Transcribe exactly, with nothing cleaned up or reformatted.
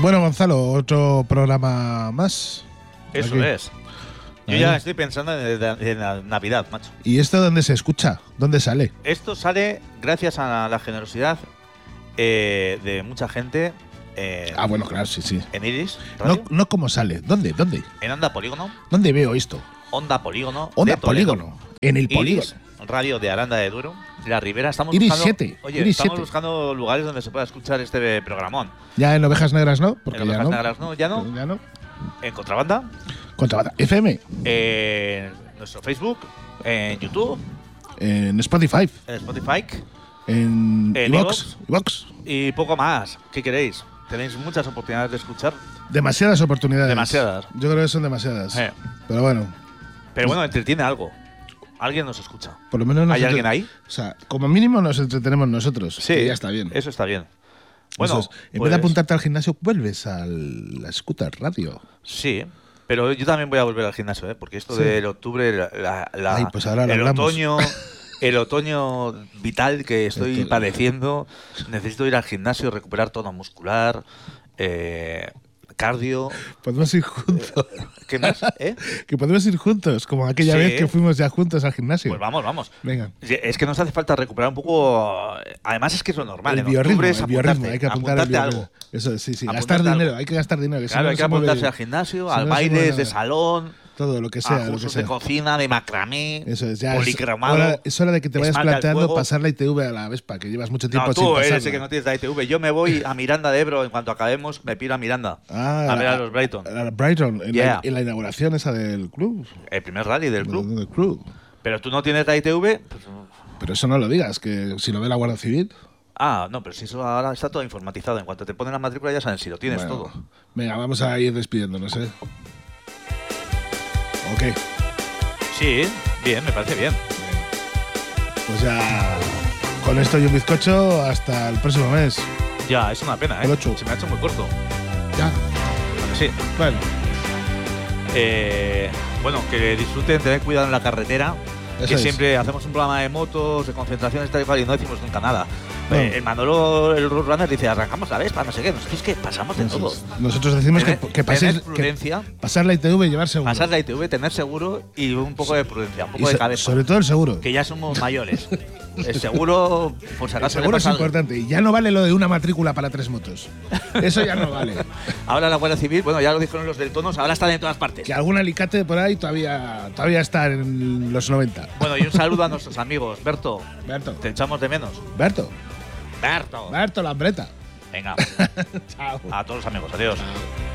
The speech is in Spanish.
Bueno, Gonzalo, otro programa más. Eso Aquí. es. Yo Ahí. ya estoy pensando en, en- en la Navidad, macho. ¿Y esto dónde se escucha? ¿Dónde sale? Esto sale gracias a la generosidad eh, de mucha gente eh, Ah, bueno, claro, sí, sí. en Iris No, Radio, no cómo sale. ¿Dónde? ¿Dónde? en Onda Polígono, ¿Dónde veo esto? Onda Polígono, Onda de Toledo. Polígono. En el Polígono. Iris Radio de Aranda de Duero, La Ribera. Estamos Iris buscando, siete, Oye, Iris estamos siete. buscando lugares donde se pueda escuchar este programón. Ya en Ovejas Negras no, porque En ya Ovejas no. Negras no, ya no. Ya no. En Contrabanda, Contrabanda. F M. en nuestro Facebook, en YouTube, En Spotify. en Spotify En En iVox. iVox. y poco más. ¿Qué queréis? Tenéis muchas oportunidades de escuchar. Demasiadas oportunidades. Demasiadas. Yo creo que son demasiadas. Eh. Pero bueno, Pero bueno, entretiene algo. Alguien nos escucha. por lo menos nos ¿Hay entre- alguien ahí? O sea, como mínimo nos entretenemos nosotros. Sí, Y ya está bien. Eso está bien. Bueno, Eso es. En pues, vez de apuntarte al gimnasio, vuelves a la Scooter Radio. Sí, pero yo también voy a volver al gimnasio, ¿eh? Porque esto Sí. del octubre, la, la- la- Ay, pues ahora lo el hablamos. otoño, el otoño vital que estoy Esto- padeciendo, necesito ir al gimnasio, recuperar tono muscular, eh, cardio. Podemos ir juntos. ¿Qué más? ¿Eh? Que podemos ir juntos, como aquella Sí. vez que fuimos ya juntos al gimnasio. Pues vamos, vamos. Venga. Es que nos hace falta recuperar un poco. Además, es que es lo normal. El en biorritmo, octubre es el biorritmo, apuntarte, hay que apuntar el apuntarte biorritmo. algo. Eso, sí, sí. Apuntarte Gastar algo. dinero, hay que gastar dinero. Que si Claro, no, hay no que se mueve- apuntarse al gimnasio, si al no, no se baile mueve de nada. salón, Todo lo que a sea, lo que cursos sea. de cocina, de macramé, Eso es, ya es policromado. hora, es hora de que te vayas esmalte al planteando fuego. pasar la I T V a la Vespa, que llevas mucho tiempo No, sin tú pasarla. eres el que no tienes la I T V. Yo me voy a Miranda de Ebro. En cuanto acabemos, me piro a Miranda. Ah, a ver a los Brighton. A, a Brighton, en, Yeah. la, en la inauguración esa del club. El primer rally del club. Del club. Pero tú no tienes la I T V. Pues, Pero eso no lo digas, que si lo ve la Guardia Civil. ah, no, pero si eso ahora está todo informatizado. En cuanto te ponen la matrícula, ya saben si lo tienes Bueno, todo. Venga, vamos a ir despidiéndonos, ¿eh? Ok. Sí, bien, me parece bien. Pues ya con esto y un bizcocho hasta el próximo mes. Ya, es una pena, ¿eh? El ocho. Se me ha hecho muy corto. Ya. Bueno, sí. Bueno, Eh, bueno, que disfruten, tener cuidado en la carretera. Eso que es. siempre hacemos un programa de motos, de concentraciones, tal y cual, y no decimos nunca nada. No. Eh, el Manolo, el Road Runner, dice: arrancamos la Vespa, no sé qué. Nosotros es que pasamos de todo. nosotros decimos que, Tener- que paséis tener prudencia, que pasar la I T V y llevar seguro. pasar la I T V, tener seguro y un poco de prudencia, un Y poco de so- cabeza. sobre todo el seguro. Que ya somos mayores. El seguro, por si El acaso, le seguro es pasa algo. importante. Y ya no vale lo de una matrícula para tres motos. Eso ya no vale. Ahora la Guardia Civil, bueno, ya lo dijeron los del Tonos, ahora están en todas partes. Que algún alicate por ahí todavía, todavía está en los noventa. Bueno, y un saludo a nuestros amigos. Berto, Berto. te echamos de menos. Berto. Berto. Berto Lambreta. Venga, Chao. a todos los amigos, adiós. Chao.